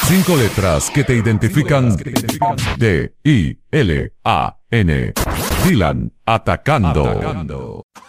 5 letras que te identifican. D-I-L-A-N. Dylan Atacando.